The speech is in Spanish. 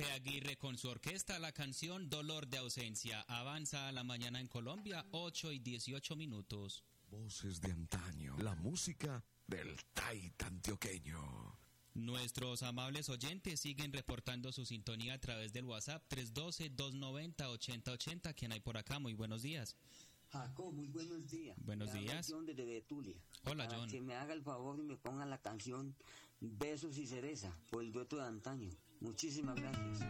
Pepe Aguirre con su orquesta, la canción Dolor de ausencia. Avanza a la mañana en Colombia, 8:18. Voces de antaño, la música del Taita antioqueño. Nuestros amables oyentes siguen reportando su sintonía a través del WhatsApp 312-290-8080. ¿Quién hay por acá? Muy buenos días. Jacob, muy buenos días. Buenos días. John desde Betulia. Hola, Para John. que me haga el favor y me ponga la canción Besos y Cereza por el dueto de antaño. Muchísimas gracias.